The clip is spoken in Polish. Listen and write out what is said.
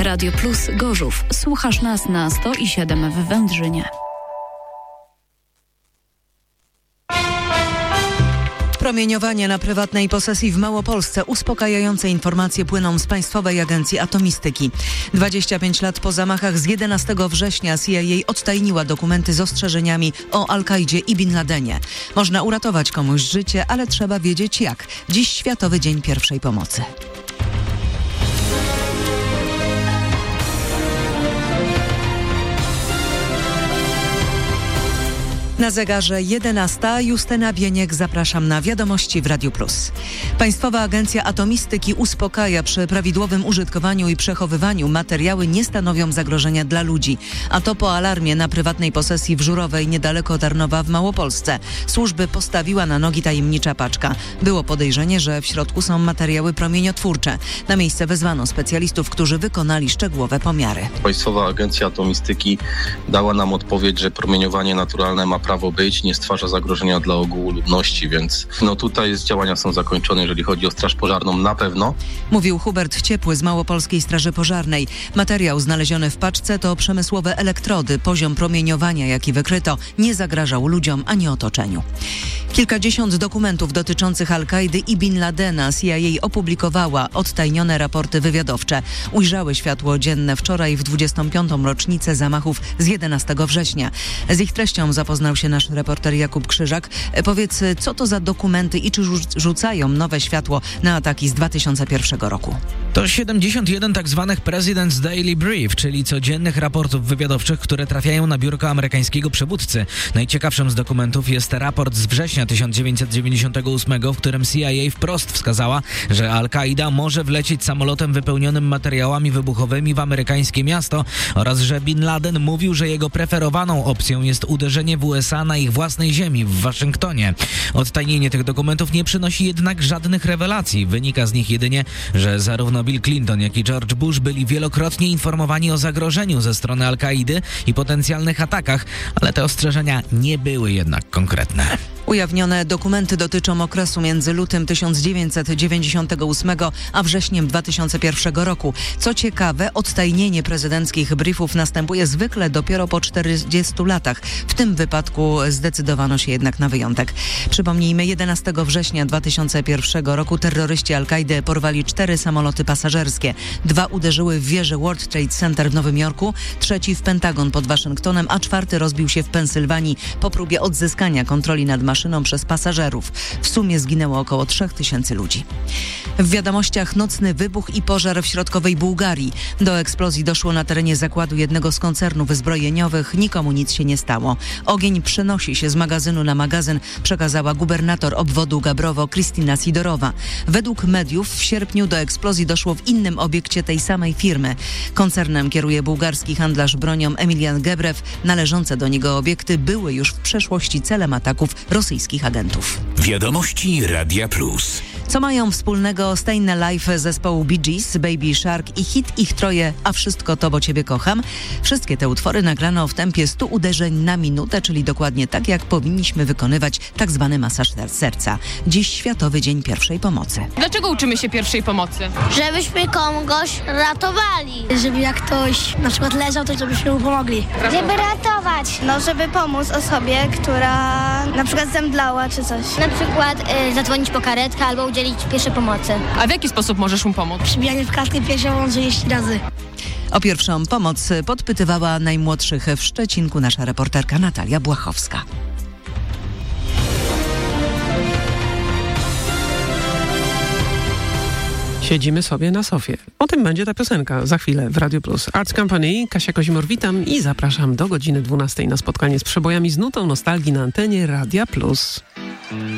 Radio Plus Gorzów. Słuchasz nas na 107 w Wędrzynie. Promieniowanie na prywatnej posesji w Małopolsce. Uspokajające informacje płyną z Państwowej Agencji Atomistyki. 25 lat po zamachach z 11 września CIA odtajniła dokumenty z ostrzeżeniami o Al-Kaidzie i Bin Ladenie. Można uratować komuś życie, ale trzeba wiedzieć jak. Dziś Światowy Dzień Pierwszej Pomocy. Na zegarze 11. Justyna Bieniek, zapraszam na wiadomości w Radiu Plus. Państwowa Agencja Atomistyki uspokaja, przy prawidłowym użytkowaniu i przechowywaniu materiały nie stanowią zagrożenia dla ludzi. A to po alarmie na prywatnej posesji w Żurowej niedaleko Tarnowa w Małopolsce. Służby postawiła na nogi tajemnicza paczka. Było podejrzenie, że w środku są materiały promieniotwórcze. Na miejsce wezwano specjalistów, którzy wykonali szczegółowe pomiary. Państwowa Agencja Atomistyki dała nam odpowiedź, że promieniowanie naturalne ma prawo być, nie stwarza zagrożenia dla ogółu ludności, więc tutaj działania są zakończone, jeżeli chodzi o Straż Pożarną na pewno. Mówił Hubert Ciepły z Małopolskiej Straży Pożarnej. Materiał znaleziony w paczce to przemysłowe elektrody. Poziom promieniowania, jaki wykryto, nie zagrażał ludziom ani otoczeniu. Kilkadziesiąt dokumentów dotyczących Al-Kaidy i Bin Ladena CIA opublikowała odtajnione raporty wywiadowcze. Ujrzały światło dzienne wczoraj w 25. rocznicę zamachów z 11 września. Z ich treścią zapoznał się nasz reporter Jakub Krzyżak. Powiedz, co to za dokumenty i czy rzucają nowe światło na ataki z 2001 roku? To 71 tak zwanych President's Daily Brief, czyli codziennych raportów wywiadowczych, które trafiają na biurko amerykańskiego przywódcy. Najciekawszym z dokumentów jest raport z września 1998, w którym CIA wprost wskazała, że Al-Kaida może wlecieć samolotem wypełnionym materiałami wybuchowymi w amerykańskie miasto oraz że Bin Laden mówił, że jego preferowaną opcją jest uderzenie w USA na ich własnej ziemi, w Waszyngtonie. Odtajnienie tych dokumentów nie przynosi jednak żadnych rewelacji. Wynika z nich jedynie, że zarówno Bill Clinton, jak i George Bush byli wielokrotnie informowani o zagrożeniu ze strony Al-Kaidy i potencjalnych atakach, ale te ostrzeżenia nie były jednak konkretne. Ujawnione dokumenty dotyczą okresu między lutym 1998 a wrześniem 2001 roku. Co ciekawe, odtajnienie prezydenckich briefów następuje zwykle dopiero po 40 latach. W tym wypadku zdecydowano się jednak na wyjątek. Przypomnijmy, 11 września 2001 roku terroryści Al-Kaidy porwali 4 samoloty pasażerskie. 2 uderzyły w wieżę World Trade Center w Nowym Jorku, 3 w Pentagon pod Waszyngtonem, a 4 rozbił się w Pensylwanii po próbie odzyskania kontroli nad maszyną przez pasażerów. W sumie zginęło około 3000 ludzi. W wiadomościach nocny wybuch i pożar w środkowej Bułgarii. Do eksplozji doszło na terenie zakładu jednego z koncernów zbrojeniowych. Nikomu nic się nie stało. Ogień przenosi się z magazynu na magazyn, przekazała gubernator obwodu Gabrowo Kristina Sidorowa. Według mediów w sierpniu do eksplozji doszło w innym obiekcie tej samej firmy. Koncernem kieruje bułgarski handlarz bronią Emilian Gebrew. Należące do niego obiekty były już w przeszłości celem ataków rosyjskich agentów. Wiadomości Radia Plus. Co mają wspólnego Stayin' Alive zespołu Bee Gees, Baby Shark i hit ich troje A wszystko to, bo ciebie kocham? Wszystkie te utwory nagrano w tempie 100 uderzeń na minutę, czyli dokładnie tak, jak powinniśmy wykonywać tak zwany masaż serca. Dziś Światowy Dzień Pierwszej Pomocy. Dlaczego uczymy się pierwszej pomocy? Żebyśmy kogoś ratowali. Żeby jak ktoś na przykład leżał, to żebyśmy mu pomogli. Żeby ratować. Żeby pomóc osobie, która na przykład zemdlała czy coś. Na przykład zadzwonić po karetkę albo udzielić pierwszej pomocy. A w jaki sposób możesz mu pomóc? Przybijanie w klatkę piersiową 30 razy. O pierwszą pomoc podpytywała najmłodszych w Szczecinku nasza reporterka Natalia Błachowska. Siedzimy sobie na sofie. O tym będzie ta piosenka za chwilę w Radio Plus. Arts Company, Kasia Kozimor, witam i zapraszam do godziny 12 na spotkanie z przebojami z nutą nostalgii na antenie Radia Plus.